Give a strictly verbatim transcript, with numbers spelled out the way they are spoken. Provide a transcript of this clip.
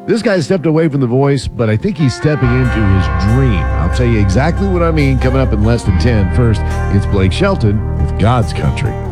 This guy stepped away from the voice, but I think he's stepping into his dream. I'll tell you exactly what I mean coming up in less than ten. First, it's Blake Shelton with God's Country.